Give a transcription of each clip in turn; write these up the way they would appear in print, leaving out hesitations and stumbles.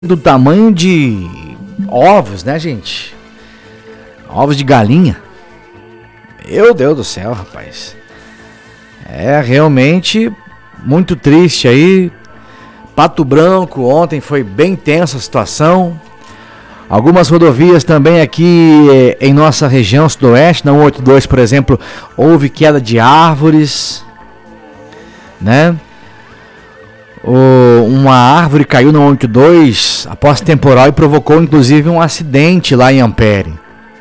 do tamanho de ovos, né, gente? Ovos de galinha. Meu Deus do céu, rapaz. É realmente muito triste aí. Pato Branco, ontem foi bem tensa a situação. Algumas rodovias também aqui em nossa região sudoeste, na 182, por exemplo, houve queda de árvores, né? Uma árvore caiu na 182 após temporal e provocou inclusive um acidente lá em Ampere.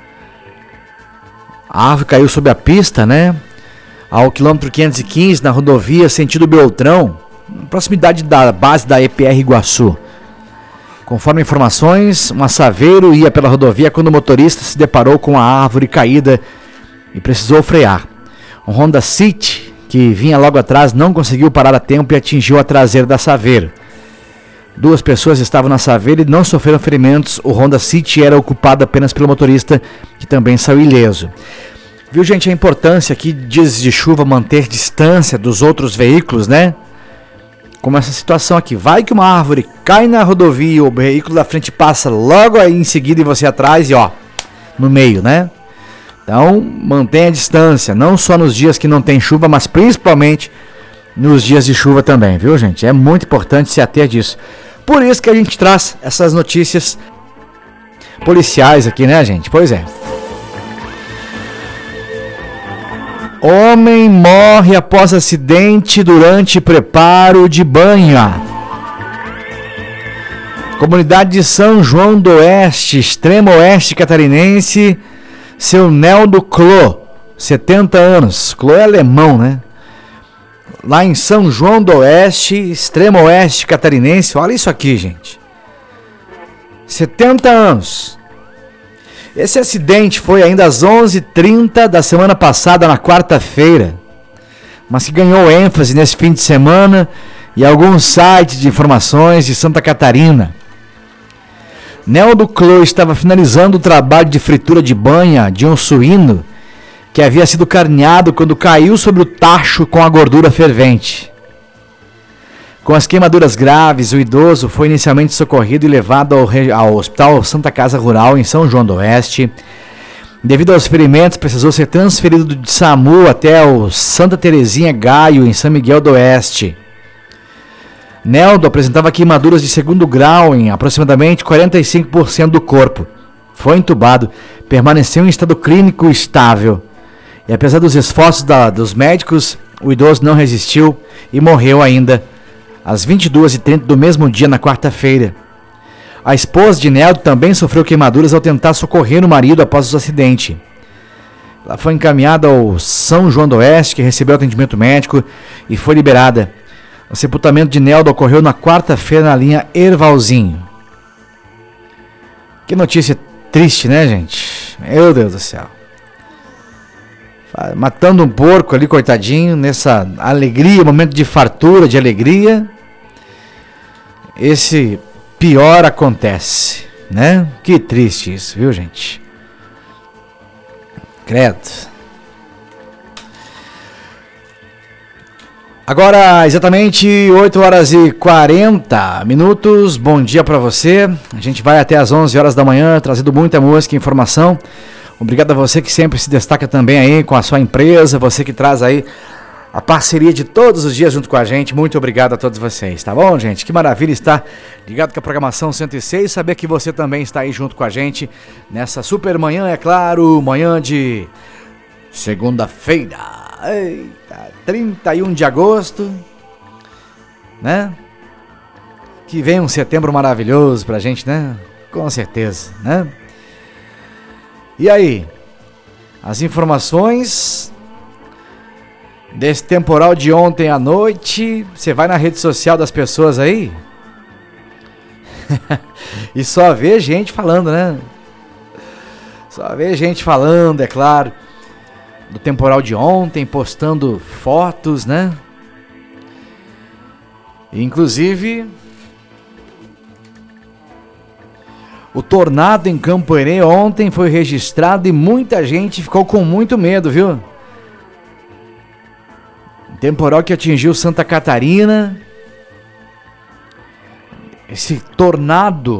A árvore caiu sob a pista, né? Ao quilômetro 515 na rodovia sentido Beltrão, proximidade da base da EPR Iguaçu. Conforme informações, um assaveiro ia pela rodovia quando o motorista se deparou com a árvore caída e precisou frear. Um Honda City que vinha logo atrás não conseguiu parar a tempo e atingiu a traseira da Saveiro. 2 pessoas estavam na Saveiro e não sofreram ferimentos. O Honda City era ocupado apenas pelo motorista, que também saiu ileso. Viu, gente, a importância aqui, dias de chuva, manter distância dos outros veículos, né? Como essa situação aqui. Vai que uma árvore cai na rodovia, o veículo da frente passa logo aí em seguida e você atrás e ó, no meio, né? Então, mantenha a distância, não só nos dias que não tem chuva, mas principalmente nos dias de chuva também, viu, gente? É muito importante se ater disso. Por isso que a gente traz essas notícias policiais aqui, né, gente? Pois é. Homem morre após acidente durante preparo de banha. Comunidade de São João do Oeste, extremo oeste catarinense. Seu Neldo Clô, 70 anos. Clô é alemão, né? Lá em São João do Oeste, extremo oeste catarinense. Olha isso aqui, gente. 70 anos. Esse acidente foi ainda às 11h30 da semana passada, na quarta-feira. Mas que ganhou ênfase nesse fim de semana e alguns sites de informações de Santa Catarina. Neldo Clô estava finalizando o trabalho de fritura de banha de um suíno que havia sido carneado quando caiu sobre o tacho com a gordura fervente. Com as queimaduras graves, o idoso foi inicialmente socorrido e levado ao Hospital Santa Casa Rural em São João do Oeste. Devido aos ferimentos, precisou ser transferido de SAMU até o Santa Terezinha Gaio em São Miguel do Oeste. Neldo apresentava queimaduras de 2º grau em aproximadamente 45% do corpo. Foi entubado, permaneceu em estado clínico estável. E apesar dos esforços dos médicos, o idoso não resistiu e morreu ainda às 22h30 do mesmo dia, na quarta-feira. A esposa de Neldo também sofreu queimaduras ao tentar socorrer o marido após o acidente. Ela foi encaminhada ao São João do Oeste, que recebeu atendimento médico e foi liberada. O sepultamento de Neldo ocorreu na quarta-feira na linha Ervalzinho. Que notícia triste, né, gente? Meu Deus do céu. Matando um porco ali, coitadinho, nessa alegria, momento de fartura, de alegria. Esse pior acontece, né? Que triste isso, viu, gente? Credo. Agora, exatamente 8h40. Bom dia para você. A gente vai até às 11h da manhã, trazendo muita música e informação. Obrigado a você que sempre se destaca também aí com a sua empresa, você que traz aí a parceria de todos os dias junto com a gente. Muito obrigado a todos vocês, tá bom, gente? Que maravilha estar ligado com a programação 106, saber que você também está aí junto com a gente nessa super manhã, é claro, manhã de segunda-feira. Eita, 31 de agosto, né? Que vem um setembro maravilhoso pra gente, né? Com certeza, né? E aí, as informações desse temporal de ontem à noite, você vai na rede social das pessoas aí e só vê gente falando, né? Só vê gente falando, é claro, do temporal de ontem, postando fotos, né? Inclusive, o tornado em Campo Herê ontem foi registrado e muita gente ficou com muito medo, viu? Temporal que atingiu Santa Catarina. esse tornado